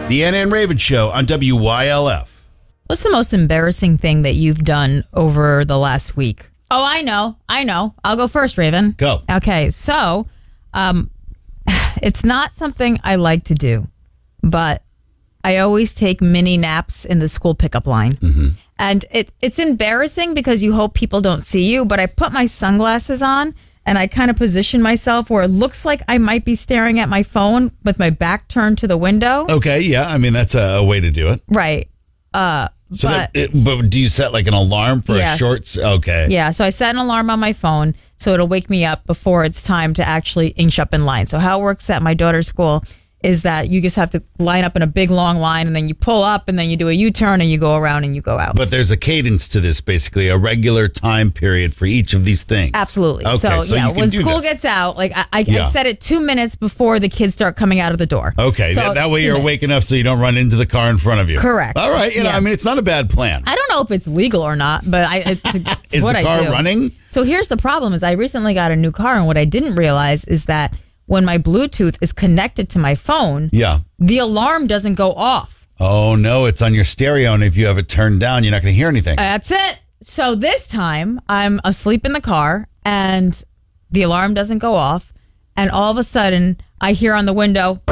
The Anna and Raven Show on WYLF. What's the most embarrassing thing that you've done over the last week? Oh, I know. I'll go first, Raven. Go. Okay, so it's not something I like to do, but I always take mini naps in the school pickup line. Mm-hmm. And it's embarrassing because you hope people don't see you, but I put my sunglasses on and I kind of position myself where it looks like I might be staring at my phone with my back turned to the window. Okay, yeah. I mean, that's a way to do it. Right. But do you set like an alarm for a short? Okay. Yeah, so I set an alarm on my phone so it'll wake me up before it's time to actually inch up in line. So how it works at my daughter's school is that you just have to line up in a big long line and then you pull up and then you do a U-turn and you go around and you go out. But there's a cadence to this, basically, a regular time period for each of these things. Absolutely. Okay, so yeah, when school this. gets out, like I set it 2 minutes before the kids start coming out of the door. Okay, so that way you're awake enough so you don't run into the car in front of you. Correct. All right, I mean, it's not a bad plan. I don't know if it's legal or not, but it's is what the car I do. running? So here's the problem is I recently got a new car and what I didn't realize is that when my Bluetooth is connected to my phone, the alarm doesn't go off. Oh, no, it's on your stereo, and if you have it turned down, you're not going to hear anything. That's it. So this time, I'm asleep in the car, and the alarm doesn't go off, and all of a sudden, I hear on the window...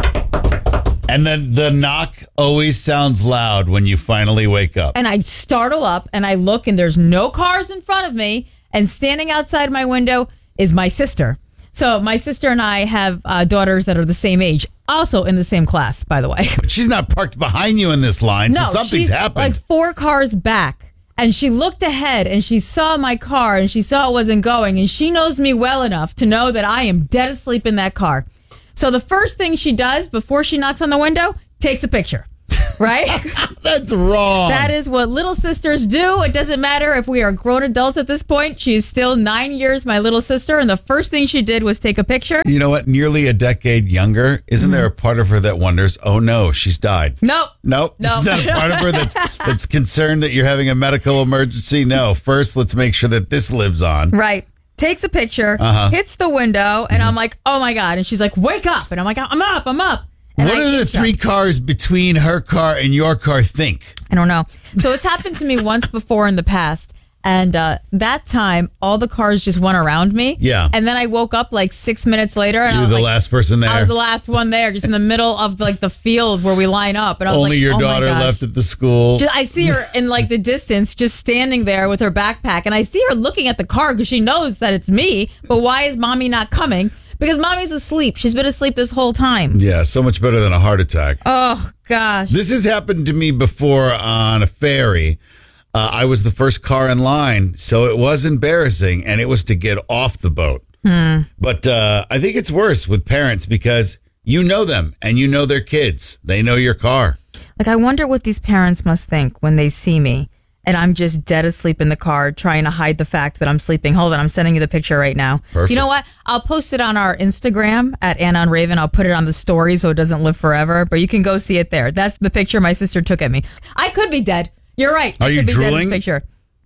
And then the knock always sounds loud when you finally wake up. And I startle up, and I look, and there's no cars in front of me, and standing outside my window is my sister. So my sister and I have daughters that are the same age, also in the same class, by the way. But she's not parked behind you in this line, so something's she's happened. Like 4 cars back. And she looked ahead and she saw my car and she saw it wasn't going. And she knows me well enough to know that I am dead asleep in that car. So the first thing she does before she knocks on the window, takes a picture. Right? That's wrong. That is what little sisters do. It doesn't matter if we are grown adults at this point. She is still 9 years my little sister, and the first thing she did was take a picture. You know what? Nearly a decade younger. Isn't there a part of her that wonders, oh no, she's died? Nope. Is that a part of her that's concerned that you're having a medical emergency? No. First, let's make sure that this lives on. Right. Takes a picture, hits the window, and I'm like, oh my God. And she's like, wake up. And I'm like, I'm up. And what do the 3 cars between her car and your car think? I don't know. So it's happened to me once before in the past. And that time, all the cars just went around me. Yeah. And then I woke up like 6 minutes later. And you were the last person there. I was the last one there, just in the middle of like the field where we line up. And I was only like, your daughter left at the school. I see her in like the distance, just standing there with her backpack. And I see her looking at the car because she knows that it's me. But why is mommy not coming? Because mommy's asleep. She's been asleep this whole time. Yeah, so much better than a heart attack. Oh, gosh. This has happened to me before on a ferry. I was the first car in line, so it was embarrassing, and it was to get off the boat. But I think it's worse with parents because you know them, and you know their kids. They know your car. Like, I wonder what these parents must think when they see me. And I'm just dead asleep in the car trying to hide the fact that I'm sleeping. Hold on, I'm sending you the picture right now. Perfect. You know what? I'll post it on our Instagram at Anna and Raven. I'll put it on the story so it doesn't live forever. But you can go see it there. That's the picture my sister took at me. I could be dead. You're right. Are you drooling? In this picture.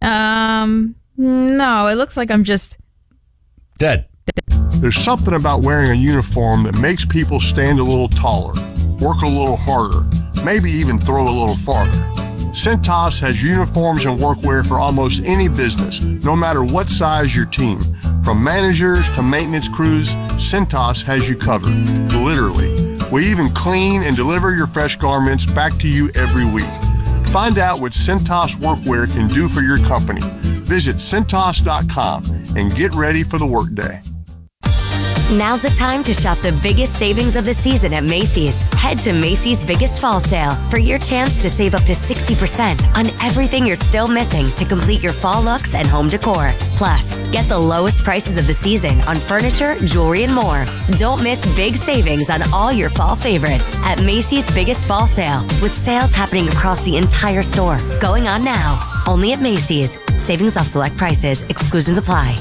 No, it looks like I'm just dead. There's something about wearing a uniform that makes people stand a little taller, work a little harder, maybe even throw a little farther. Cintas has uniforms and workwear for almost any business, no matter what size your team. From managers to maintenance crews, Cintas has you covered, literally. We even clean and deliver your fresh garments back to you every week. Find out what Cintas workwear can do for your company. Visit Cintas.com and get ready for the workday. Now's the time to shop the biggest savings of the season at Macy's. Head to Macy's Biggest Fall Sale for your chance to save up to 60% on everything you're still missing to complete your fall looks and home decor. Plus, get the lowest prices of the season on furniture, jewelry, and more. Don't miss big savings on all your fall favorites at Macy's Biggest Fall Sale, with sales happening across the entire store. Going on now, only at Macy's. Savings off select prices. Exclusions apply.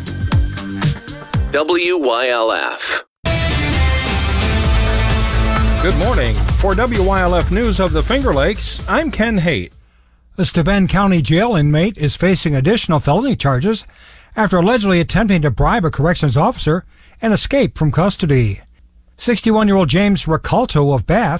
WYLF. Good morning. For WYLF News of the Finger Lakes, I'm Ken Haight. A Steuben County jail inmate is facing additional felony charges after allegedly attempting to bribe a corrections officer and escape from custody. 61-year-old James Ricalto of Bath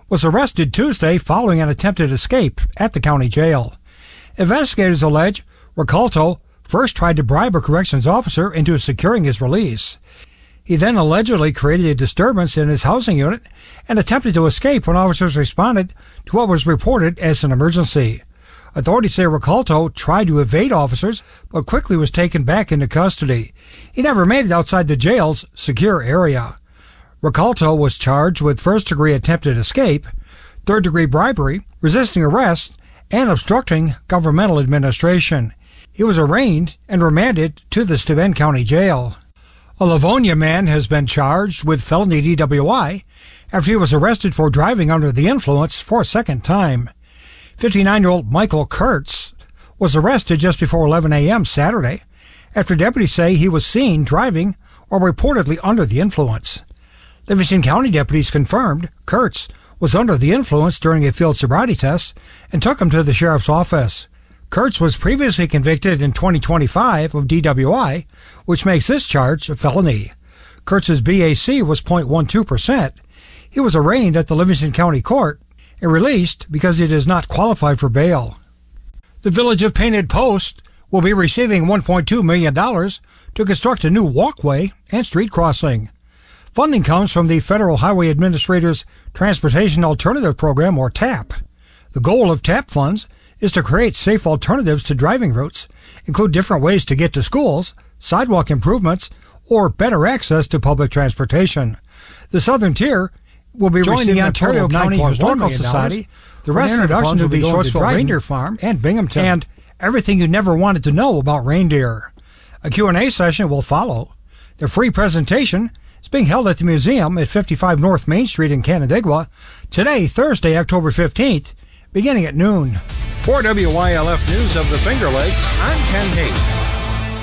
was arrested Tuesday following an attempted escape at the county jail. Investigators allege Ricalto first tried to bribe a corrections officer into securing his release. He then allegedly created a disturbance in his housing unit and attempted to escape when officers responded to what was reported as an emergency. Authorities say Ricalto tried to evade officers, but quickly was taken back into custody. He never made it outside the jail's secure area. Ricalto was charged with first-degree attempted escape, third-degree bribery, resisting arrest, and obstructing governmental administration. He was arraigned and remanded to the Steuben County Jail. A Livonia man has been charged with felony DWI after he was arrested for driving under the influence for a second time. 59-year-old Michael Kurtz was arrested just before 11 a.m. Saturday after deputies say he was seen driving or reportedly under the influence. Livingston County deputies confirmed Kurtz was under the influence during a field sobriety test and took him to the sheriff's office. Kurtz was previously convicted in 2025 of DWI, which makes this charge a felony. Kurtz's BAC was 0.12%. He was arraigned at the Livingston County Court and released because he does not qualify for bail. The village of Painted Post will be receiving $1.2 million to construct a new walkway and street crossing. Funding comes from the Federal Highway Administrator's Transportation Alternative Program, or TAP. The goal of TAP funds is to create safe alternatives to driving routes, include different ways to get to schools, sidewalk improvements, or better access to public transportation. The Southern Tier will be receiving the Ontario County Historical Society, the rest of the funds will be going to Reindeer Farm and Binghamton, and everything you never wanted to know about reindeer. A Q&A session will follow. The free presentation is being held at the museum at 55 North Main Street in Canandaigua today, Thursday, October 15th, beginning at noon. For WYLF News of the Finger Lakes, I'm Ken Hayes.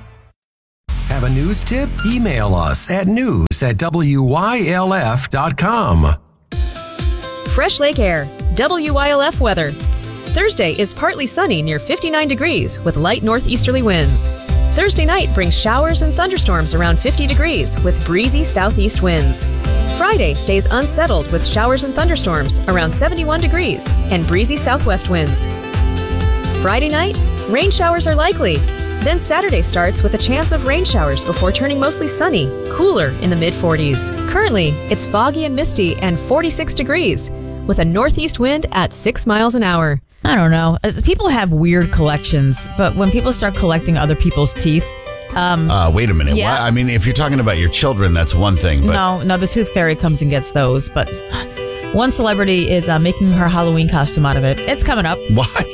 Have a news tip? Email us at news@wylf.com. Fresh Lake Air, WYLF weather. Thursday is partly sunny near 59 degrees with light northeasterly winds. Thursday night brings showers and thunderstorms around 50 degrees with breezy southeast winds. Friday stays unsettled with showers and thunderstorms around 71 degrees and breezy southwest winds. Friday night, rain showers are likely. Then Saturday starts with a chance of rain showers before turning mostly sunny, cooler in the mid-40s. Currently, it's foggy and misty and 46 degrees with a northeast wind at 6 miles an hour. I don't know. People have weird collections, but when people start collecting other people's teeth, wait a minute. Yeah. I mean, if you're talking about your children, that's one thing. But No, the Tooth Fairy comes and gets those. But one celebrity is making her Halloween costume out of it. It's coming up. Why?